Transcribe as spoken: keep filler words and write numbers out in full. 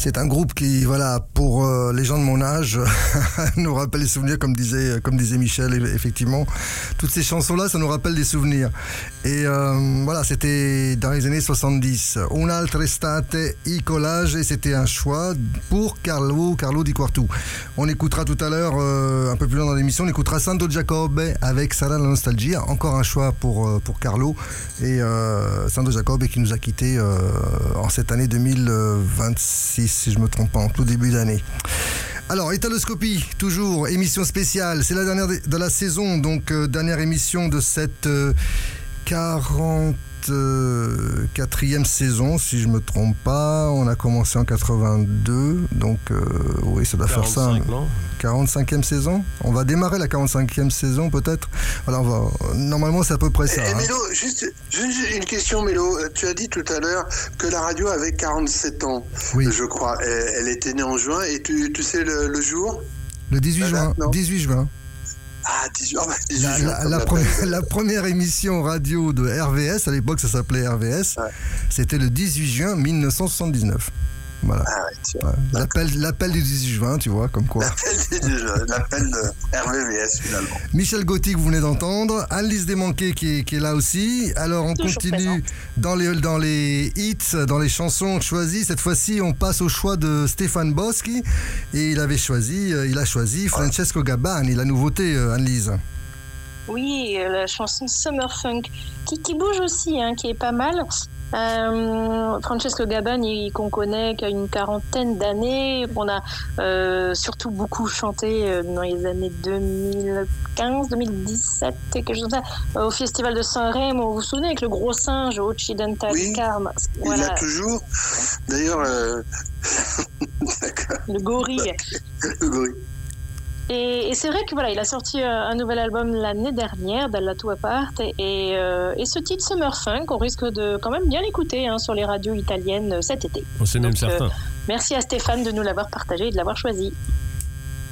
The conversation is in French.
C'est un groupe qui, voilà, pour euh, les gens de mon âge, nous rappelle les souvenirs, comme disait, comme disait Michel, effectivement. Toutes ces chansons-là, ça nous rappelle des souvenirs. Et euh, voilà, c'était dans les années soixante-dix. Un'altra estate, i collage, et c'était un choix pour Carlo, Carlo Di Quartu. On écoutera tout à l'heure, euh, un peu plus loin dans l'émission, on écoutera Santo Giacobbe avec Sarà la nostalgia. Encore un choix pour, pour Carlo. Et euh, Santo Giacobbe qui nous a quittés euh, en cette année deux mille vingt-six, si je ne me trompe pas, en tout début d'année. Alors, Italoscopie, toujours, émission spéciale. C'est la dernière de la saison, donc euh, dernière émission de cette euh, quarante-quatrième saison, si je ne me trompe pas. On a commencé en quatre-vingt-deux, donc euh, oui, ça doit faire ça. Non quarante-cinquième saison. On va démarrer la quarante-cinquième saison, peut-être. Voilà, on va... Normalement, c'est à peu près ça. Et, et hein. Mélo, juste, juste une question, Mélo. Tu as dit tout à l'heure que la radio avait quarante-sept ans, oui. je crois. Elle, elle était née en juin, et tu, tu sais le, le jour ? Le dix-huit juin. Non. dix-huit juin. Ah, dix-huit, oh bah, dix-huit La, juin, la, la, première, la première émission radio de R V S, à l'époque ça s'appelait R V S, ouais. C'était le dix-huit juin mille neuf cent soixante-dix-neuf. Voilà. Ah ouais, ouais. L'appel, l'appel du dix-huit juin, tu vois, comme quoi. L'appel du dix-huit juin, l'appel de R V V S finalement. Michel Gauthier, que vous venez d'entendre, Anne-Lise Desmanqués qui est, qui est là aussi. Alors on Toujours continue dans les, dans les hits, dans les chansons choisies. Cette fois-ci, on passe au choix de Stéphane Boschi et il avait choisi, il a choisi Francesco Gabbani, la nouveauté, Anne-Lise. Oui, la chanson Summer Funk, qui, qui bouge aussi, hein, qui est pas mal. Euh, Francesco Gabbani, qu'on connaît, qui a une quarantaine d'années, qu'on a euh, surtout beaucoup chanté euh, dans les années deux mille quinze, deux mille dix-sept, quelque chose comme ça, euh, au Festival de Sanremo. Vous vous souvenez, avec le gros singe, Occidental oui, Karma. Voilà. Il l'a toujours. D'ailleurs, euh... le gorille. Le gorille. Et, et c'est vrai que voilà, il a sorti un, un nouvel album l'année dernière, Dalla tua parte, et, euh, et ce titre Summer Funk, on risque de quand même bien l'écouter hein, sur les radios italiennes cet été. On sait même certain. Euh, merci à Stéphane de nous l'avoir partagé et de l'avoir choisi.